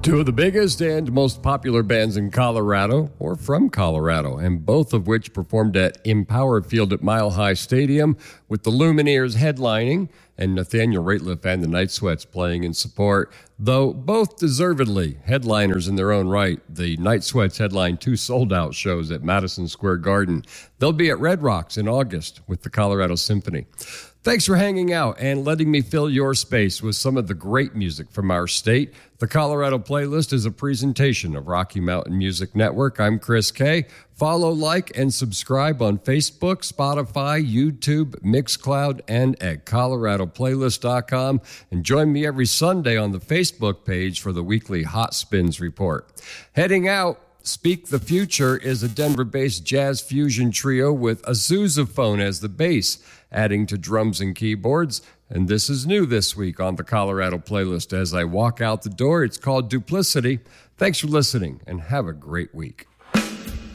Two of the biggest and most popular bands in Colorado, or from Colorado, and both of which performed at Empower Field at Mile High Stadium, with the Lumineers headlining and Nathaniel Rateliff and the Night Sweats playing in support, though both deservedly headliners in their own right. The Night Sweats headline 2 sold-out shows at Madison Square Garden. They'll be at Red Rocks in August with the Colorado Symphony. Thanks for hanging out and letting me fill your space with some of the great music from our state. The Colorado Playlist is a presentation of Rocky Mountain Music Network. I'm Chris Kay. Follow, like, and subscribe on Facebook, Spotify, YouTube, Mixcloud, and at coloradoplaylist.com. And join me every Sunday on the Facebook page for the weekly Hot Spins Report. Heading out, Speak the Future is a Denver-based jazz fusion trio with a sousaphone as the bass, adding to drums and keyboards. And this is new this week on the Colorado Playlist. As I walk out the door, it's called Duplicity. Thanks for listening, and have a great week.